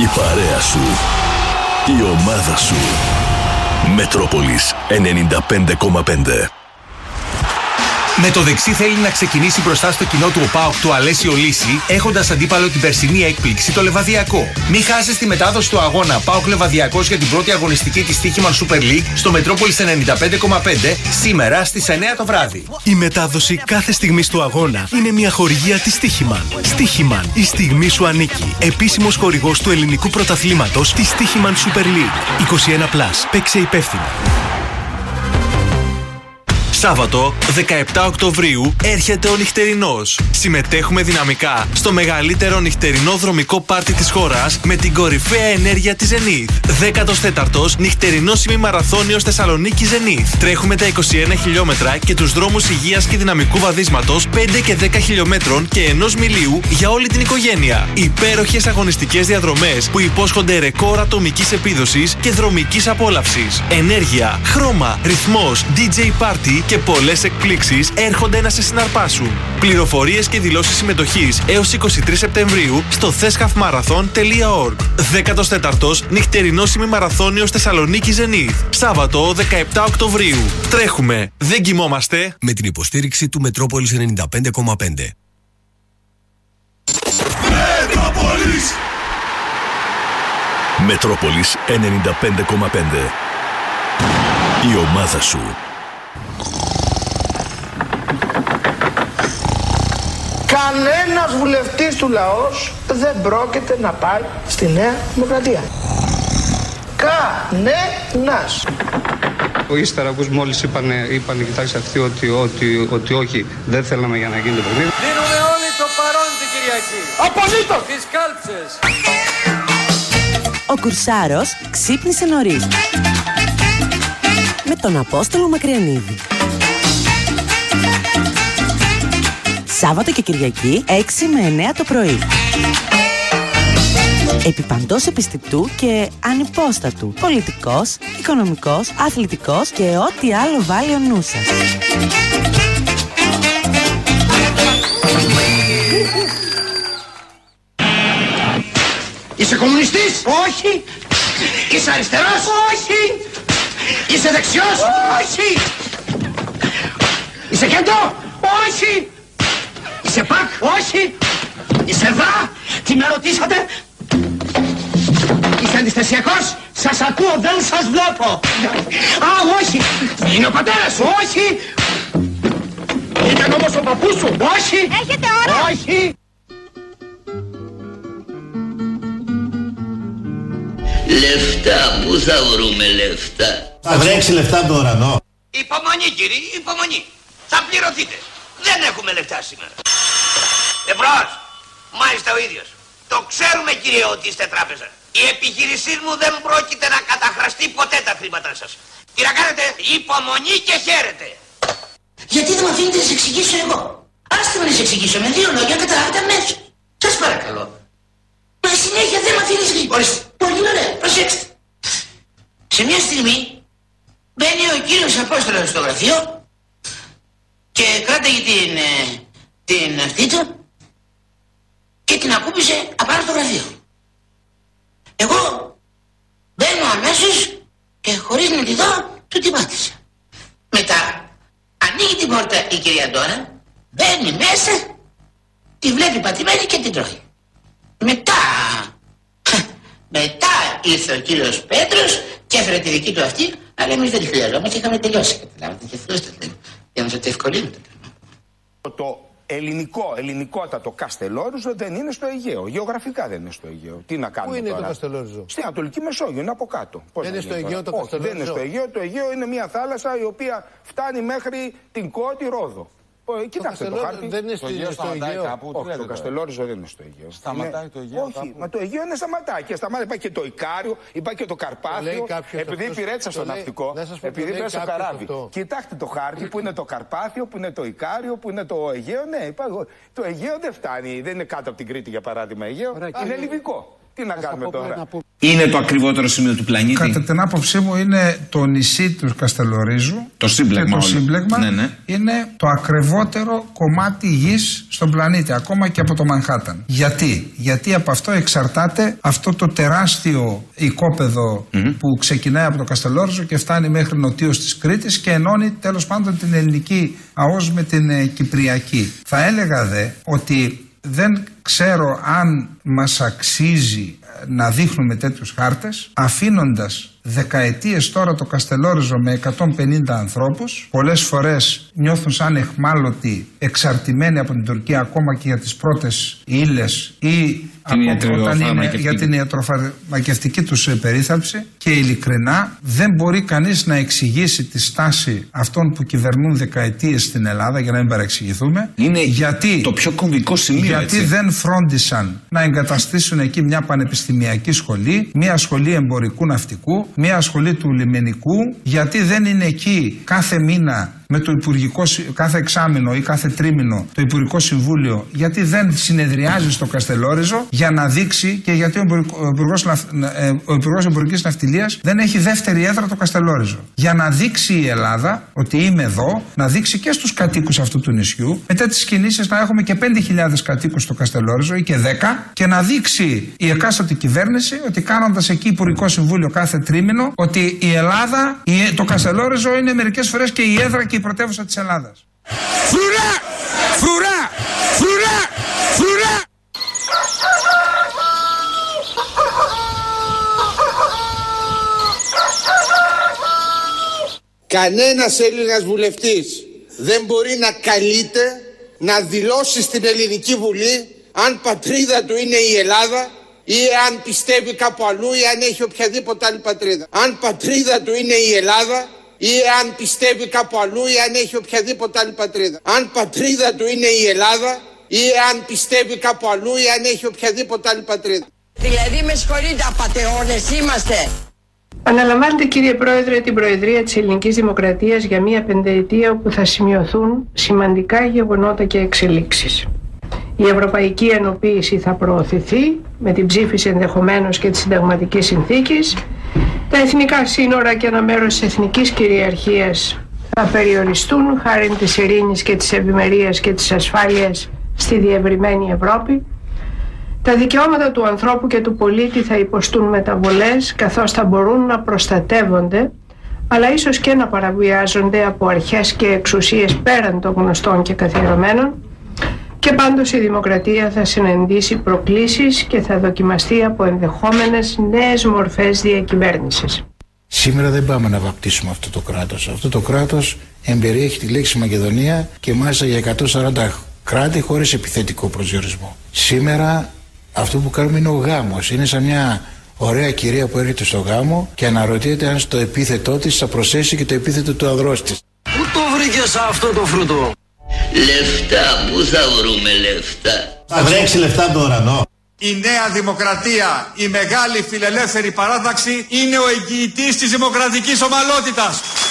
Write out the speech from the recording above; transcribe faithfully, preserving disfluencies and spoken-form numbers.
Η παρέα σου. Η ομάδα σου. Μετρόπολης ενενήντα πέντε κόμμα πέντε. Με το δεξί θέλει να ξεκινήσει μπροστά στο κοινό του ΟΠΑΟΚ του Αλέσιο Λύση, έχοντας αντίπαλο την περσινή έκπληξη, το Λεβαδιακό. Μην χάσεις τη μετάδοση του αγώνα ΠΑΟΚ Λεβαδιακός για την πρώτη αγωνιστική της Στοίχημαν Super League στο Μετρόπολης ενενήντα πέντε κόμμα πέντε σήμερα στις εννιά το βράδυ. Η μετάδοση κάθε στιγμής του αγώνα είναι μια χορηγία της Στοίχημαν. Στοίχημαν, η στιγμή σου ανήκει. Επίσημος χορηγός του ελληνικού πρωταθλήματος της Στοίχημαν Super League. είκοσι ένα συν. Παίξε υπεύθυνα. Σάββατο, δεκαεπτά Οκτωβρίου, έρχεται ο νυχτερινός. Συμμετέχουμε δυναμικά στο μεγαλύτερο νυχτερινό δρομικό πάρτι της χώρας με την κορυφαία ενέργεια της Zenith. δέκατος τέταρτος νυχτερινός ημιμαραθώνιος Θεσσαλονίκη Zenith. Τρέχουμε τα είκοσι ένα χιλιόμετρα και τους δρόμους υγείας και δυναμικού βαδίσματος πέντε και δέκα χιλιόμετρων και ενός μιλίου για όλη την οικογένεια. Υπέροχες αγωνιστικές διαδρομές που υπόσχονται ρεκόρ ατομικής επίδοσης και δρομικής απόλαυσης. Ενέργεια, χρώμα, ρυθμός, ντι τζέι Party και πολλές εκπλήξεις έρχονται να σε συναρπάσουν. Πληροφορίες και δηλώσεις συμμετοχής έως είκοσι τρεις Σεπτεμβρίου στο θέσχαφ μαραθών τελεία ορg. δέκατος τέταρτος νυχτερινός ημιμαραθώνιος Θεσσαλονίκη Zenith. Σάββατο, δεκαεπτά Οκτωβρίου. Τρέχουμε, δεν κοιμόμαστε. Με την υποστήριξη του Μετρόπολης ενενήντα πέντε κόμμα πέντε. Μετρόπολης. Μετρόπολης ενενήντα πέντε κόμμα πέντε. Η ομάδα σου. Κανένας βουλευτής του λαός δεν πρόκειται να πάει στη Νέα Δημοκρατία. Κανένας. Ύστερα που μόλις είπαν, είπαν κοιτάξτε αυτοί ότι, ότι, ότι όχι, δεν θέλαμε για να γίνει το παιχνίδι. Δίνουμε όλοι το παρόν την Κυριακή. Απολύτως! Τις κάλψες. Ο Κουρσάρος ξύπνησε νωρίς. Με τον Απόστολο Μακριανίδη. Σάββατο και Κυριακή έξι με εννιά το πρωί. Επιπαντός επιστητού και ανυπόστατου. Πολιτικός, οικονομικός, αθλητικός και ό,τι άλλο βάλει ο νους σας. Είσαι κομμουνιστής? Όχι. Είσαι αριστερός? Όχι. Είσαι δεξιός? Όχι. Είσαι κέντρο? Όχι. Είσαι πακ? Όχι. Είσαι δα? Τι με ρωτήσατε? Είσαι αντιστασιακός? Σας ακούω, δεν σας βλέπω. Α, όχι. Είναι ο πατέρας σου? Όχι. Ήταν όμως ο παππούς σου? Όχι. Έχετε ώρα? Όχι. Λεφτά, πού θα βρούμε λεφτά? Θα βρέξει λεφτά από τον ουρανό. Υπομονή κύριε, υπομονή. Θα πληρωθείτε. Δεν έχουμε λεφτά σήμερα. Εμπρός, μάλιστα ο ίδιος. Το ξέρουμε κύριε ότι είστε τράπεζα. Η επιχείρησή μου δεν πρόκειται να καταχραστεί ποτέ τα χρήματά σας. Τι να κάνετε, υπομονή και χαίρετε. Γιατί δεν με αφήνετε να σας εξηγήσω εγώ? Άστε με να σας εξηγήσω με δύο λόγια, καταλάβετε αμέσως. Σας παρακαλώ. Μα συνέχεια δεν με αφήνετε να σας εξηγήσω. Πολύ ωραία, προσέξτε. Σε μια στιγμή μπαίνει ο κύριος Απόστολος στο γραφείο και κράταγε την, την αυτή του και την ακούμπησε απάνω στο γραφείο. Εγώ μπαίνω αμέσως και χωρίς να τη δω του την πάτησα. Μετά ανοίγει την πόρτα η κυρία Ντόρα, μπαίνει μέσα, τη βλέπει πατημένη και την τρώει. Μετά, μετά ήρθε ο κύριος Πέτρος και έφερε τη δική του αυτή, αλλά εμείς δεν τη χρειαζόμαστε, είχαμε τελειώσει. Καταλάβατε και αυτό για να σας το ευκολύνετε. Το ελληνικό, ελληνικότατο Καστελόριζο δεν είναι στο Αιγαίο. Γεωγραφικά δεν είναι στο Αιγαίο. Τι να κάνουμε Πού είναι τώρα? το Καστελόριζο? Στην Ανατολική Μεσόγειο, είναι από κάτω. Πώς δεν είναι στο Αιγαίο το Όχι, Καστελόριζο? δεν είναι στο Αιγαίο. Το Αιγαίο είναι μια θάλασσα η οποία φτάνει μέχρι την Κώτη Ρόδο. Κοιτάξτε το, το χάρτη. Δεν είναι στο Αιγαίο. Στο Αιγαίο. Κάπου, όχι, το Καστελόριζο δεν είναι στο Αιγαίο. Σταματάει το Αιγαίο? Όχι, κάπου. μα το Αιγαίο είναι σταματάει. Και σταματάει. Υπάρχει και το Ικάριο, υπάρχει και το Καρπάθιο. Επειδή υπηρέτησα στο ναυτικό, επειδή πέσα στο καράβι. Κοιτάξτε το χάρτη που είναι το Καρπάθιο, που είναι το Ικάριο, που είναι το Αιγαίο. Ναι, υπάρχει. Το Αιγαίο δεν φτάνει, δεν είναι κάτω από την Κρήτη για παράδειγμα Αιγαίο. Είναι λιβικό. Τι να κάνουμε τώρα? είναι το ακριβότερο σημείο του πλανήτη? Κατά την άποψή μου είναι το νησί του Καστελορίζου. Το σύμπλεγμα, και το σύμπλεγμα ναι, ναι. είναι το ακριβότερο κομμάτι γης στον πλανήτη, ακόμα και από το Μανχάταν. Γιατί? Γιατί από αυτό εξαρτάται αυτό το τεράστιο οικόπεδο mm-hmm. που ξεκινάει από το Καστελόριζο και φτάνει μέχρι νοτίως της Κρήτης και ενώνει τέλος πάντων την ελληνική ΑΟΣ με την ε, Κυπριακή. Θα έλεγα δε ότι δεν ξέρω αν μας αξίζει να δείχνουμε τέτοιους χάρτες, αφήνοντας δεκαετίες τώρα το Καστελόριζο με εκατόν πενήντα ανθρώπους. Πολλές φορές νιώθουν σαν εχμάλωτοι, εξαρτημένοι από την Τουρκία ακόμα και για τις πρώτες ύλες ή από, όταν είναι για την ιατροφαρμακευτική τους περίθαλψη. Και ειλικρινά δεν μπορεί κανείς να εξηγήσει τη στάση αυτών που κυβερνούν δεκαετίες στην Ελλάδα, για να μην παρεξηγηθούμε. Είναι γιατί, το πιο κομβικό σημείο, γιατί έτσι. δεν φρόντισαν να εγκαταστήσουν εκεί μια πανεπιστημιακή σχολή, μια σχολή εμπορικού ναυτικού, μια σχολή του λιμενικού, γιατί δεν είναι εκεί κάθε μήνα με το Υπουργικό, κάθε εξάμηνο ή κάθε τρίμηνο το Υπουργικό Συμβούλιο, γιατί δεν συνεδριάζει στο Καστελόριζο για να δείξει, και γιατί ο Υπουργός, ο Υπουργός Εμπορικής Ναυτιλίας δεν έχει δεύτερη έδρα το Καστελόριζο. Για να δείξει η Ελλάδα ότι είμαι εδώ, να δείξει και στους κατοίκους αυτού του νησιού, μετά τις κινήσεις να έχουμε και πέντε χιλιάδες κατοίκους στο Καστελόριζο ή και δέκα, και να δείξει η εκάστοτε κυβέρνηση ότι κάνοντας εκεί Υπουργικό Συμβούλιο κάθε τρίμηνο, ότι η Ελλάδα, το Καστελόριζο είναι μερικές φορές και η έδρα και η πρωτεύουσα της Ελλάδας. Φρουρά! Φρουρά! Φρουρά! Φρουρά! Κανένας Έλληνας βουλευτής δεν μπορεί να καλείται να δηλώσει στην Ελληνική Βουλή αν πατρίδα του είναι η Ελλάδα ή αν πιστεύει κάπου αλλού ή αν έχει οποιαδήποτε άλλη πατρίδα. Αν πατρίδα του είναι η Ελλάδα ή αν πιστεύει κάπου αλλού ή αν έχει οποιαδήποτε άλλη πατρίδα. Αν πατρίδα του είναι η Ελλάδα ή αν πιστεύει κάπου αλλού ή αν έχει οποιαδήποτε άλλη πατρίδα. Δηλαδή με συγχωρείτε, απατεώνες είμαστε. Αναλαμβάνετε, κύριε Πρόεδρε, την Προεδρία της Ελληνικής Δημοκρατίας για μία πενταετία όπου θα σημειωθούν σημαντικά γεγονότα και εξελίξεις. Η ευρωπαϊκή ενοποίηση θα προωθηθεί με την ψήφιση ενδεχομένως και της συνταγματικής συνθήκης. Τα εθνικά σύνορα και ένα μέρος της εθνικής κυριαρχίας θα περιοριστούν χάρη της ειρήνης και της ευημερίας και της ασφάλειας στη διευρυμένη Ευρώπη. Τα δικαιώματα του ανθρώπου και του πολίτη θα υποστούν μεταβολές, καθώς θα μπορούν να προστατεύονται, αλλά ίσως και να παραβιάζονται από αρχές και εξουσίες πέραν των γνωστών και καθιερωμένων. Και πάντως η δημοκρατία θα συναντήσει προκλήσεις και θα δοκιμαστεί από ενδεχόμενες νέες μορφές διακυβέρνησης. Σήμερα δεν πάμε να βαπτίσουμε αυτό το κράτος. Αυτό το κράτος εμπεριέχει τη λέξη Μακεδονία και μάλιστα για εκατόν σαράντα κράτη χωρίς επιθετικό προσδιορισμό. Σήμερα αυτό που κάνουμε είναι ο γάμος. Είναι σαν μια ωραία κυρία που έρχεται στο γάμο και αναρωτιέται αν στο επίθετό της θα προσθέσει και το επίθετο του ανδρός της. Πού το βρήκες αυτό το φρούτο? Λεφτά, πού θα βρούμε λεφτά? Θα βρέξει λεφτά από τον ουρανό. Η Νέα Δημοκρατία, η μεγάλη φιλελεύθερη παράταξη, είναι ο εγγυητής της δημοκρατικής ομαλότητας.